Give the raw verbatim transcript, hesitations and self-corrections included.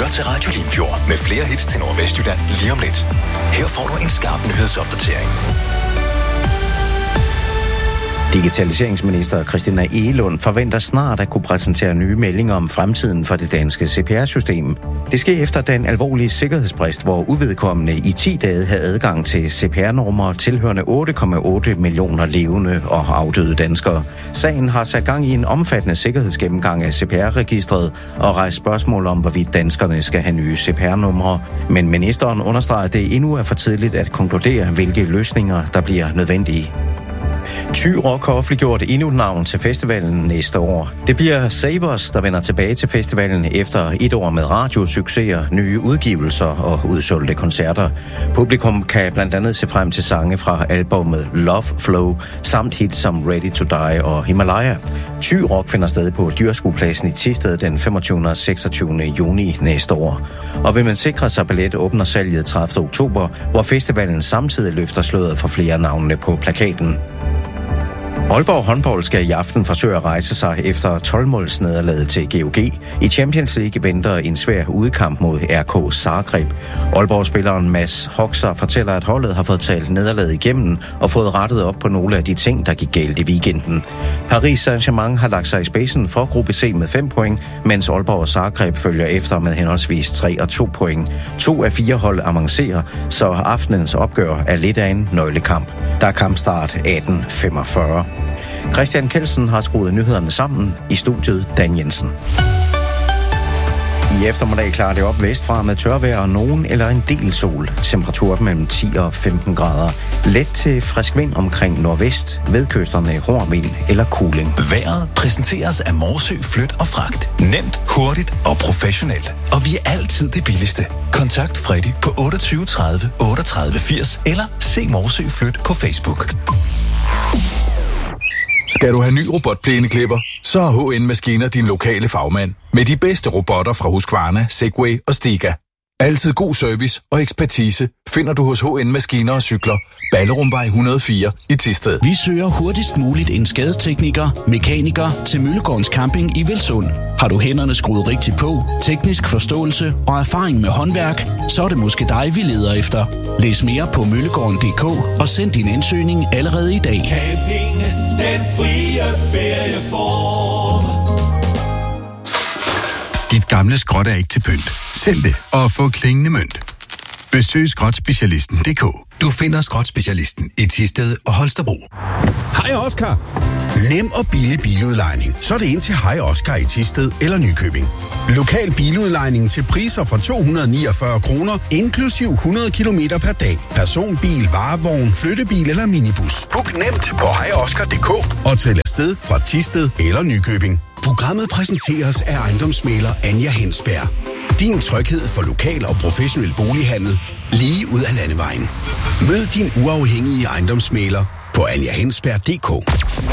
lytter til Radio Limfjord med flere hits til Nordvestjylland lige om lidt. Her får du en skarp nyhedsopdatering. Digitaliseringsminister Christina Egelund forventer snart at kunne præsentere nye meldinger om fremtiden for det danske C P R-system. Det sker efter den alvorlige sikkerhedsbrist, hvor uvedkommende i ti dage havde adgang til C P R-numre tilhørende otte komma otte millioner levende og afdøde danskere. Sagen har sat gang i en omfattende sikkerhedsgennemgang af C P R-registret og rejst spørgsmål om, hvorvidt danskerne skal have nye C P R-numre. Men ministeren understreger, at det endnu er for tidligt at konkludere, hvilke løsninger der bliver nødvendige. Thy Rock har offentliggjort endnu et navn til festivalen næste år. Det bliver Sabers, der vender tilbage til festivalen efter et år med radiosucceser, nye udgivelser og udsolgte koncerter. Publikum kan blandt andet se frem til sange fra albumet Love Flow, samt hits som Ready to Die og Himalaya. Thy Rock finder sted på Dyrskuepladsen i Thisted den femogtyvende og seksogtyvende juni næste år. Og vil man sikre sig billet, åbner salget tredivte oktober, hvor festivalen samtidig løfter sløret for flere navnene på plakaten. Aalborg håndbold skal i aften forsøge at rejse sig efter tolv-målsnederlaget til G O G. I Champions League venter en svær udkamp mod R K Zagreb. Aalborg-spilleren Mads Hoxer fortæller, at holdet har fået talt nederlaget igennem og fået rettet op på nogle af de ting, der gik galt i weekenden. Paris Saint-Germain har lagt sig i spidsen for gruppe C med fem point, mens Aalborg og Zagreb følger efter med henholdsvis tre og to point. To af fire hold avancerer, så aftenens opgør er lidt af en nøglekamp. Der er kampstart atten femogfyrre. Christian Kelsen har skruet nyhederne sammen. I studiet Dan Jensen. I eftermiddag klarer det op vestfra med tørvejr og nogen eller en del sol. Temperatur mellem ti og femten grader. Let til frisk vind omkring nordvest. Ved kysterne hård vind eller kuling. Vejret præsenteres af Morsø Flyt og Fragt. Nemt, hurtigt og professionelt. Og vi er altid det billigste. Kontakt Freddy på otteogtyve tredive otteogtredive firs eller se Morsø Flyt på Facebook. Skal du have ny robotplæneklipper, så er H N Maskiner din lokale fagmand. Med de bedste robotter fra Husqvarna, Segway og Stiga. Altid god service og ekspertise finder du hos H N Maskiner og Cykler. Ballerumvej et hundrede og fire i Thisted. Vi søger hurtigst muligt en skadestekniker, mekaniker til Møllegårdens Camping i Velsund. Har du hænderne skruet rigtigt på, teknisk forståelse og erfaring med håndværk, så er det måske dig, vi leder efter. Læs mere på møllegården punktum d k og send din ansøgning allerede i dag. Camping, den frie ferieform. Dit gamle skrot er ikke til pynt. Sælg det og få klingende mønt. Besøg skrotspecialisten punktum d k. Du finder skrotspecialisten i Thisted og Holstebro. Hej Oscar. Nem og billig biludlejning. Så er det ind til Hej Oscar i Thisted eller Nykøbing. Lokal biludlejning til priser fra to hundrede og niogfyrre kroner, inklusiv hundrede kilometer per dag. Personbil, varevogn, flyttebil eller minibus. Book nemt på hej oscar punktum d k og tæl afsted fra Thisted eller Nykøbing. Programmet præsenteres af ejendomsmægler Anja Hensberg. Din tryghed for lokal og professionel bolighandel lige ud af landevejen. Mød din uafhængige ejendomsmægler på anja hensberg punktum d k.